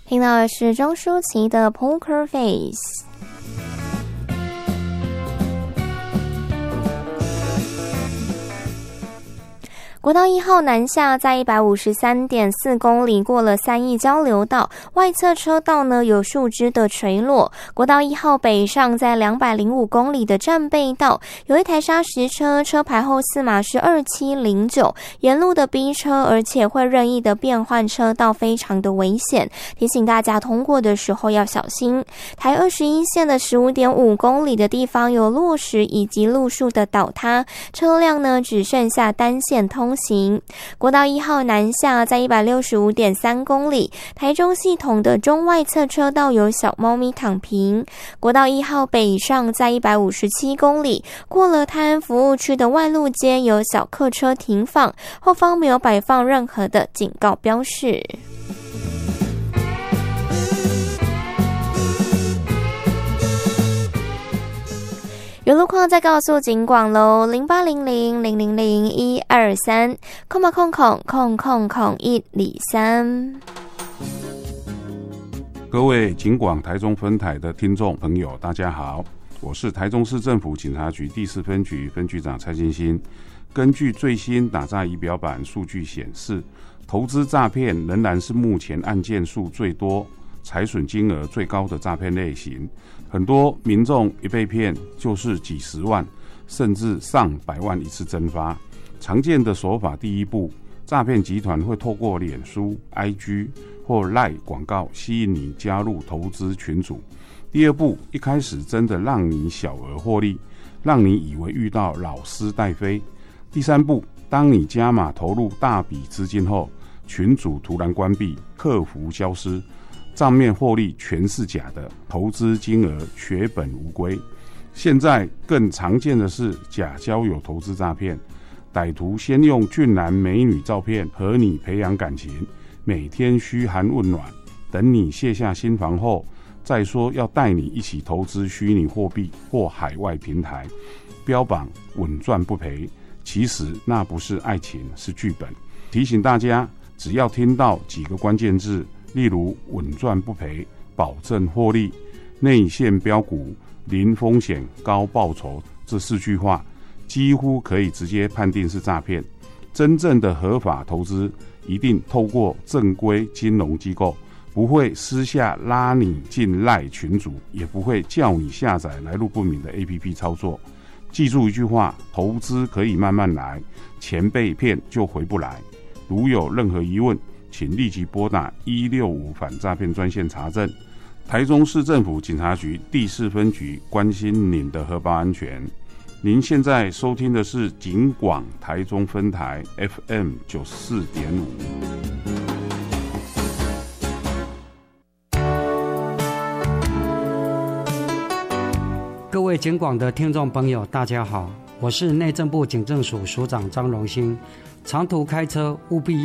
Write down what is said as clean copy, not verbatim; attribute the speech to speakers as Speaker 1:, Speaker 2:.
Speaker 1: 听到的是钟舒淇的 Poker Face。国道1号南下在 153.4 公里过了3义交流道，外侧车道呢有树枝的垂落。国道1号北上在205公里的战备道，有一台砂石车，车牌后4码是2709，沿路的逼车，而且会任意的变换车道，非常的危险，提醒大家通过的时候要小心。台21线的 15.5 公里的地方有落石以及路树的倒塌，车辆呢只剩下单线通行。国道1号南下在 165.3 公里，台中系统的中外侧车道有小猫咪躺平。国道1号北上在157公里，过了泰安服务区的外路街有小客车停放，后方没有摆放任何的警告标示。有路况再告诉警广喽，0800000123，000000123。
Speaker 2: 各位警广台中分台的听众朋友，大家好，我是台中市政府警察局第4分局分局长蔡金新。根据最新打诈仪表板数据显示，投资诈骗仍然是目前案件数最多、财损金额最高的诈骗类型。很多民众一被骗就是几十万甚至上百万一次蒸发。常见的手法，第一步，诈骗集团会透过脸书、IG 或 LINE 广告吸引你加入投资群组。第二步，一开始真的让你小额获利，让你以为遇到老师带飞。第三步，当你加码投入大笔资金后，群组突然关闭，客服消失，账面获利全是假的，投资金额血本无归。现在更常见的是假交友投资诈骗，歹徒先用俊男美女照片和你培养感情，每天嘘寒问暖，等你卸下心防后，再说要带你一起投资虚拟货币或海外平台，标榜稳赚不赔，其实那不是爱情，是剧本。提醒大家，只要听到几个关键字，例如稳赚不赔、保证获利、内线标股、零风险高报酬这4句话，几乎可以直接判定是诈骗。真正的合法投资一定透过正规金融机构，不会私下拉你进LINE群组，也不会叫你下载来路不明的 APP 操作。记住一句话，投资可以慢慢来，钱被骗就回不来。如有任何疑问，请立即拨打165反诈骗专线查证。台中市政府警察局第4分局关心您的荷包安全。您现在收听的是警广台中分台 FM 94.5。
Speaker 3: 各位警广的听众朋友，大家好，我是内政部警政署署长张荣兴。长途开车务必